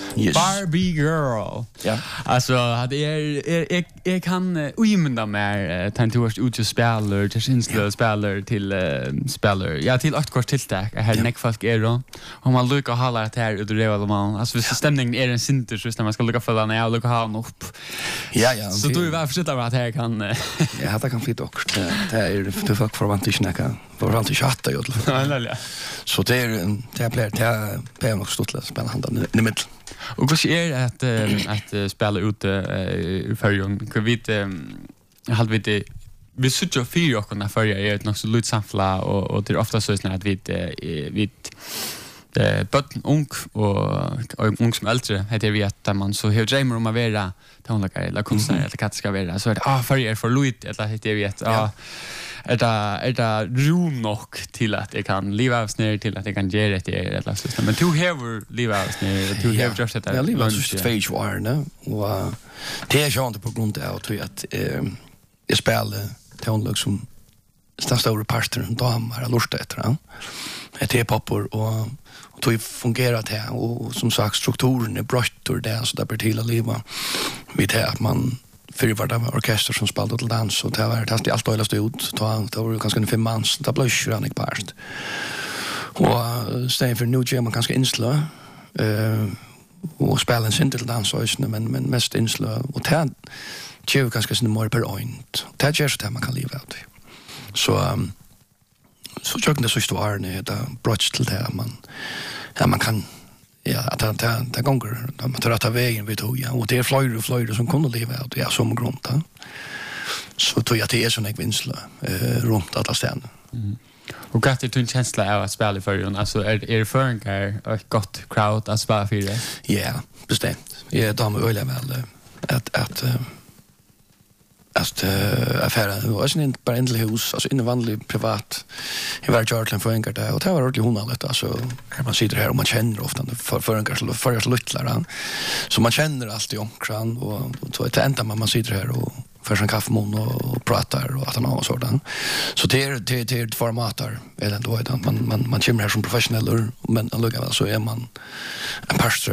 Yes. Barbie Girl. Ja. Alltså, jag kan uimynda mer tant du ut till spelare, till inslö spelare till spelare. Ja, till 8 kort tilltak. Här näck folk är då. Om man lukar hålla det här ut det man. Alltså hvis stämningen är en sinter så när man ska lukka för den jag lukar ha upp. Ja. Så du är väl förstå att här kan Ja, det kan flytta också. Det är du folk förvant inte snacka. Förvant inte chatta ju. Ja. Så det är nog stort att spela handen i mitt. Och vad är att spela ute i förrjung? Kan vi inte vi sitter fyra och kunna följa är något så lut samfla och det är ofta så att vi ung och ung som äldre heter vi att man så hur dreamer om att vara tonlager eller konstnär eller katt ska vara så är följer för lut eller heter vi att är det rum nog till att jag kan leva oss ner till att jag kan ge det till eller så men du har leva oss ner du har just det jag lever så 2 år nu och det är ju inte på grund av att jag spelar tonlag som stora parter damer har lust efter det är pappor och det fungerar det och som sagt strukturen är bröttor där så där blir till att leva vid det att man för var det var orkester som spelade till dans och det var det allt öllast ut det var ganska 5 mans det blev ju ranik part och stay för new jam ganska inslö och spela en sin till dans också men mest inslö och det är ganska sin mer per point det är just det man kan leva ut så jag det så står det brotch till det man kan det gånger man tar att vägen vid och det är flyger som kommer leva ut ja som grund så tror jag att det är sån en vinsla runt alla ställen. Och gatt det en känsla av att spela för den alltså är det för en gott crowd att spela för det? Ja, bestämt. Jag tar mig öliga väl att affären var inte bara en hus alltså in vanlig privat i var Charlton för enkelt och det var ordentligt honallet alltså man sitter här och man känner ofta för en kanske för luttlar så man känner alltid omkran och så det ända man sitter här och för en kaffemun och pratar och att han har sådant så det är formater eller då är man kommer här som professionell men lugga väl så är man en pastor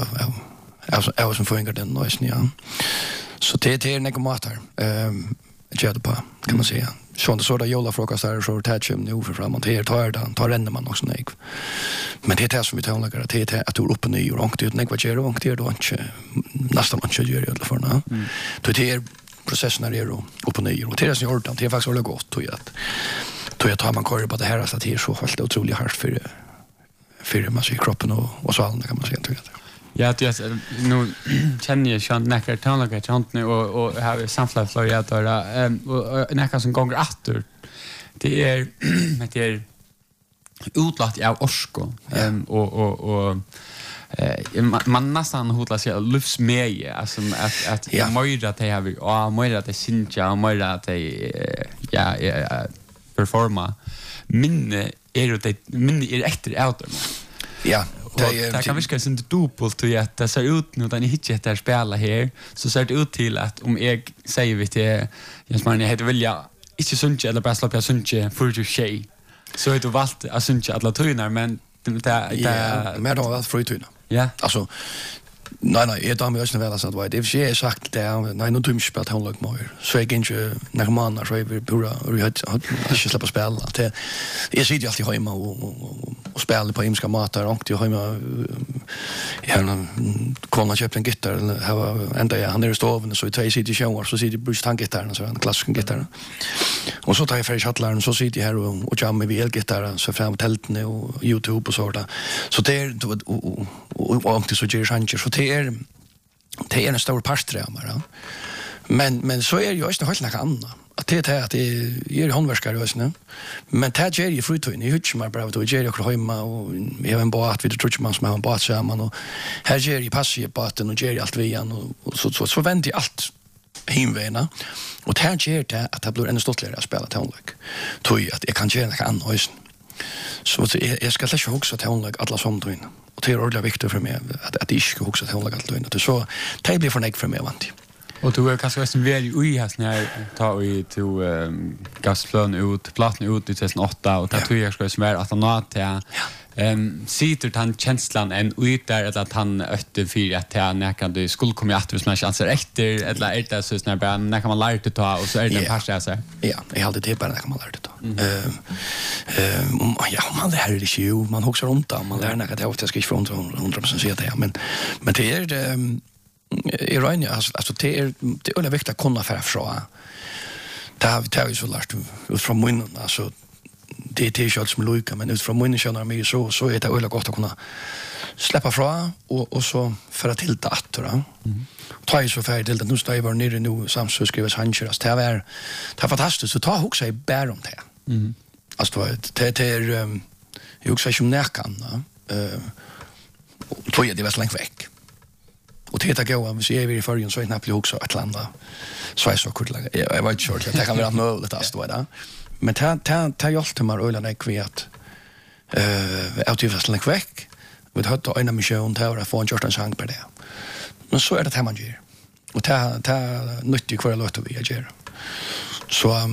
av som för enkelt den noisen ja. Så det är några matar. Jag på kan man säga. Så där jolla frukost där så touchum nu för framåt här tar ränner man också nej. Men det är som vi talar om det är att du upp och ny och långt ut när vad gör och det då inte nästan man kör ju i alla fall nå. Det är processen är då upp och ny och det är så gjort det är faktiskt väldigt gott tror jag tar man kör på det här så att det är så helt otroligt hårt för man ser kroppen och så allna kan man säga tycker jag. Ja, nu känner jag sjön näkar tonlager chant nu och har samflat för jag tar och näkar som gånger åter. Det är utlatt av orsko och man nästan hotlar sig lufs med alltså att möjra att jag vill och möjra att synja och möjra att ja performa minne är extra out. Ja. Det kan viska sin dubbelt till att det ser ut nu när ni hittar det här spela här så ser det ut till att om jag säger vi till Jens Martin jag heter vilja inte sunche eller bara släppa sunche för du tjej så är det valt att sunche alla tynar men det mer då att frötyna. Ja. Alltså nej, jag tar mig också väl så att det är ju sagt det nej nu tror jag hon lag mer. Så jag inte när man så vi borde vi har inte släppa spela. Det är sitter alltid hemma och spelar på hemska matar och till hemma jag kommer att köpa en gitarr eller ha ända han är i stoven så i 2 sitter shower så sitter Bruce tankgitarren så en klassisk gitarr. Och så tar jag för chattlaren så sitter jag här och jammar med elgitarren så fram tälten och YouTube och så där. Så det är och så ger chanser så det är en stor parsträmare. Men så är det ju också helt något annat. Att det är att det är håndverkare också. Men det är ju frutøyne. Jag hör mig bara att det är också hemma och vi har en båt vid det tror man som har en båt samman och här är ju passiv båten och ger allt vian och så vänder allt himväna. Och det här ger det att det blir ännu stoltare att spela tonlag. Tror jag att jag kan göra något annat också. Så jag ska läsa också tonlag alla somtøyne. Och det är ordentligt viktigt för mig att jag ska också tonlag allt vian. Det så det blir för mig för mig vant. Och du är kanske som väl ui här när tar vi till gasflön ut, platten ut i 2008 och det tror jag ska vara att han har till Sitter han känslan en ut där eller att han ötte för att när kan du skulle komma att hvis man chanser efter eller det så när bara när kan man lära det ta och så är det en passa så. Ja, jag hade det bara när kan man lära det ta. Ja, man det här är det ju man huxar runt där man lär när att jag ska inte från 100% säga det men det är i Rönnja alltså det är viktigt att kunna förfra. Det har ju så lärt ut från munnen alltså det är ju som lojka men ut från munnen känner mig så är det öle gott att kunna släppa fra och så föra till det att då. Ta ju så färdigt att nu står jag var nere nu samså skrivs handköras det är fantastiskt så ta också i bär om det. Alltså det är ju också som närkan tror jag det var så långt väck. Och det går om vi ser i förrän så är knappt också ett landa så är så kul jag var inte sure det kan vara möjligt att stå där men ta hjälpte mig ölen jag vet ut i fast länk veck vi hade en mission där för en Jordan sang på det men så är det man gör och ta nyttigt kvar låt vi gör så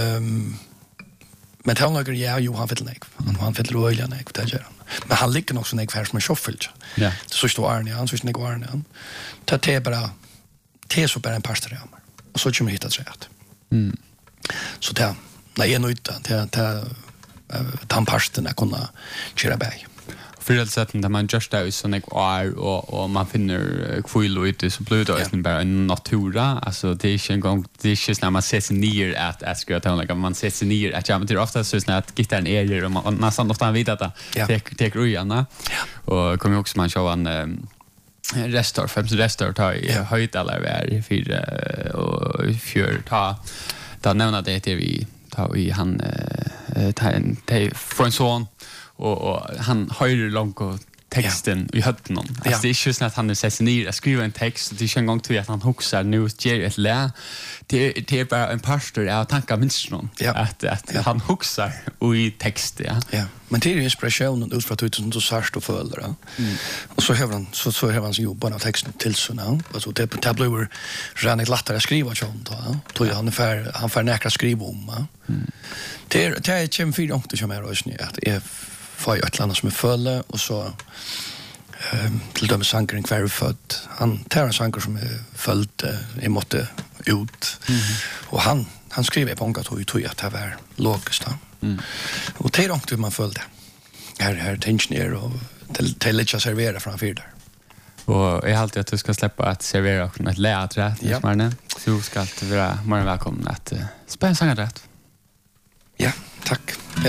men han lägger ja Johan Fettelnek han Fettel ölen jag det gör men han ligger också när färs med shuffelt ja så står Arne han så snägg Arne ta te bara te så bara en pastor och så kommer hitta rätt så där när jag nöjt ta pastorna kunna köra berg för sätten där man just där så när och man finner kvill ute så blir det bara en natura alltså det är inte en gång det är just när man ser sig ner att ska ta like man ser sig ner att jag men ofta så när att gitarren är och man nästan ofta vet att det tar rujarna och kommer också man show en restart ta i höjd eller är för och för ta nämna det till vi ta i han ta en från son och han höjer långt och texten i hötten någon. Alltså det är just att han säger sig ner och skriver en text och det är en gång till att han huxar nu ger ett lä. Det är bara en pastor av tankar minst någon. Att han huxar och i text ja. Men det är ju inspirationen ut från att du särskilt och följer. Och så har han så har han jobbat av texten till så nu. Alltså det blir rent lättare att skriva sånt då. Tror jag han får näkra skriva om. Det är käm för långt som är rösning att är för ett land som är fulla och så till dömes sankaren kvar född. Han tar en sankar som är följt i måtte ut. Och han skriver på att tog att det var logiskt. Och det är långt hur man följde. Här tänker ner och till lite servera framför där. Och jag har alltid att du ska släppa att servera och ett lärt rätt. Så ska alltid vara morgon välkommen att spela sångar rätt. Ja, tack.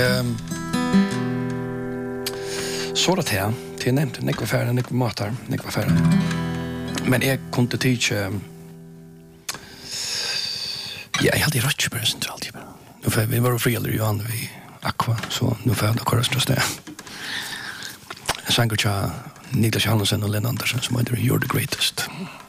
Så det här. Det är nämnt. Nekva färre, nekva matar, nekva färre. Men jag kunde teacha... Ja, jag hade rätt på det centralt. Nu får vi vara fri eller Johan vid Aqua. Så nu får jag da korrest oss det. Jag sang ut Niklas Johannesson och Len Andersen som heter You're the Greatest.